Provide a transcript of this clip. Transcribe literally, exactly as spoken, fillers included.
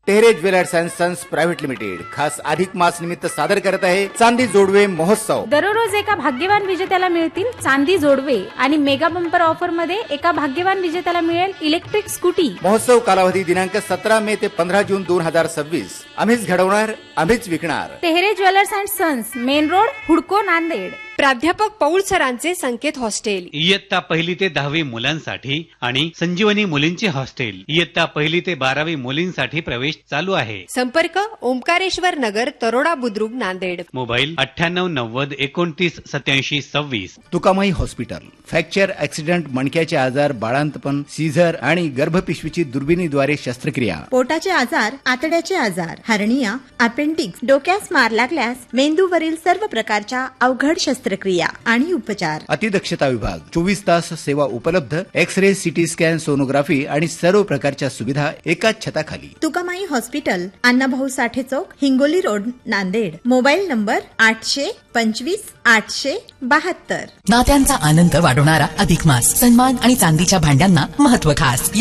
Tehre jewellers and sons private limited खास अधिक मास निमित्त सादर करत आहे चांदी जोडवे महोत्सव. दररोज एका भाग्यवान विजेत्याला मिळतील चांदी जोडवे आणि मेगा बंपर ऑफर मध्ये एका भाग्यवान विजेत्याला मिळेल इलेक्ट्रिक स्कूटी. महोत्सव कालावधी दिनांक सतरा मे ते पंधरा जून दोन हजार सव्वीस. आम्हीच घडवणार, आम्हीच विकणार. Tehre jewellers and sons, main road, हुडको, नांदेड. प्राध्यापक पौळ सरांचे संकेत हॉस्टेल. इयत्ता पहिली ते दहावी मुलांसाठी आणि संजीवनी मुलींचे हॉस्टेल. इयत्ता पहिली ते बारावी मुलींसाठी प्रवेश चालू आहे. संपर्क ओंकारेश्वर नगर, तरोडा बुद्रुक, नांदेड. मोबाईल अठ्ठ्याण्णव नव्वद एकोणतीस सत्याऐंशी सव्वीस. तुकामाई हॉस्पिटल. फ्रॅक्चर, ऍक्सिडेंट, मणक्याचे आजार, बाळांतपण, सीझर आणि गर्भपिशवीची दुर्बिणीद्वारे शस्त्रक्रिया. पोटाचे आजार, आतड्याचे आजार, हर्निया, अपेंडिक्स, डोक्यास मार लागल्यास मेंदूवरील सर्व प्रकारच्या अवघड शस्त्रक्रिया आणि उपचार. अतिदक्षता विभाग. चोवीस तास सेवा उपलब्ध. X ray, CT scan, sonography आणि सर्व प्रकारच्या सुविधा एकाच छताखाली. तुकामाई हॉस्पिटल, अण्णाभाऊ साठे चौक, Hingoli road, Nanded. Mobile number आठशे पंचवीस आठशे बहात्तर. नात्यांचा आनंद वाढवणारा अधिक मास. सन्मान आणि चांदीच्या भांड्यांना महत्व खास.